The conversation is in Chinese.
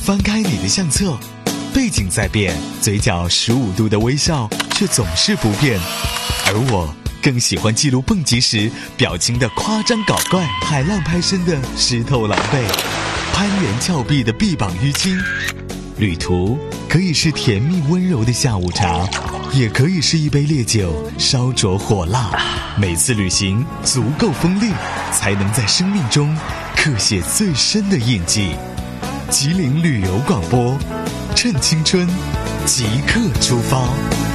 翻开你的相册，背景在变，嘴角15度的微笑却总是不变。而我更喜欢记录蹦极时表情的夸张搞怪，海浪拍身的湿透狼狈，攀援峭壁的臂膀淤青。旅途可以是甜蜜温柔的下午茶，也可以是一杯烈酒烧灼火辣。每次旅行足够锋利，才能在生命中刻写最深的印记。吉林旅游广播，趁青春，即刻出发。